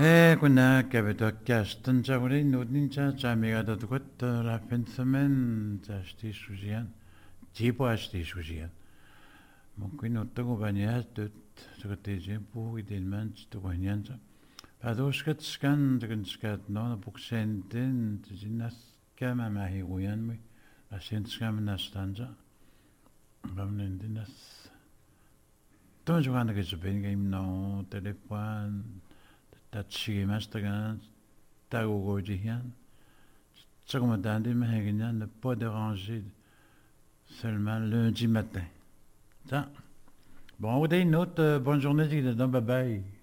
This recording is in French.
Kuna kavitukkaastan chagurin nutnincha chamigatatukut la fin de semaine tashti shujian tipo ashti shujian mungkin uttagu banias tut tukatiji pu idilman tukuhnyancha padushkat skan tukunskat no puksentin tijinas kama mahiguyan mi asin skam nastanja bamnendinas tonjugana kesupin game no telepon tachigimastagan tagugojihan tsagumatandi mahegnan ne pas déranger seulement lundi matin. Ça. Bon, vous avez une autre bonne journée, bye bye.